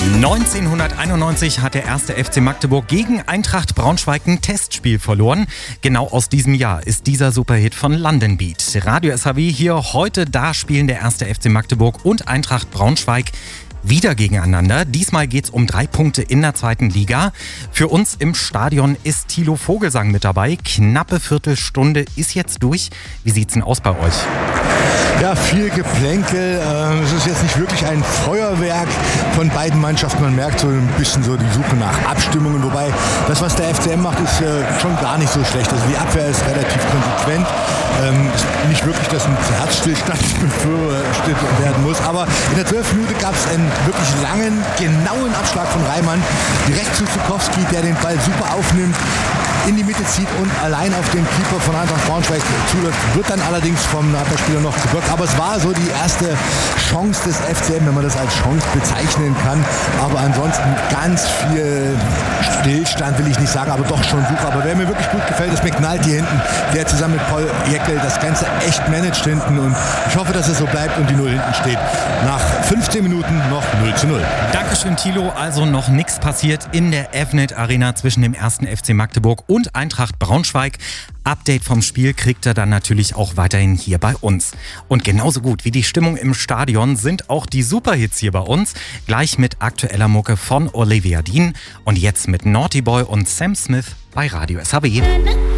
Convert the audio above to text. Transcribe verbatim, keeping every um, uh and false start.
neunzehnhunderteinundneunzig hat der erste F C Magdeburg gegen Eintracht Braunschweig ein Testspiel verloren. Genau aus diesem Jahr ist dieser Superhit von London Beat. Radio S H W hier heute, da spielen der erste F C Magdeburg und Eintracht Braunschweig wieder gegeneinander. Diesmal geht's um drei Punkte in der zweiten Liga. Für uns im Stadion ist Thilo Vogelsang mit dabei. Knappe Viertelstunde ist jetzt durch. Wie sieht's denn aus bei euch? Ja, viel Geplänkel. Es ist jetzt nicht wirklich ein Feuerwerk von beiden Mannschaften. Man merkt so ein bisschen so die Suche nach Abstimmungen. Wobei das, was der F C M macht, ist schon gar nicht so schlecht. Also die Abwehr ist relativ konsequent. Ähm, ist nicht wirklich, dass ein Herzstillstand befürchtet werden muss. Aber in der zwölften Minute gab es einen wirklich langen, genauen Abschlag von Reimann. Direkt zu Zukowski, der den Ball super aufnimmt, in die Mitte zieht und allein auf den Keeper von Eintracht Braunschweig zuläuft. Wird dann allerdings vom Abwehrspieler noch geblockt. Aber es war so die erste Chance des F C M, wenn man das als Chance bezeichnen kann. Aber ansonsten ganz viel Stillstand, will ich nicht sagen, aber doch schon super. Aber wer mir wirklich gut gefällt, ist McNulty hier hinten, der zusammen mit Paul Jäckel das Ganze echt managt hinten. Und ich hoffe, dass es so bleibt und die Null hinten steht. Nach fünfzehn Minuten noch null zu null. Dankeschön, Thilo. Also noch nichts passiert in der Evnet Arena zwischen dem ersten F C Magdeburg und Eintracht Braunschweig. Update vom Spiel kriegt er dann natürlich auch weiterhin hier bei uns. Und genauso gut wie die Stimmung im Stadion sind auch die Superhits hier bei uns. Gleich mit aktueller Mucke von Olivia Dean und jetzt mit Naughty Boy und Sam Smith bei Radio S H W.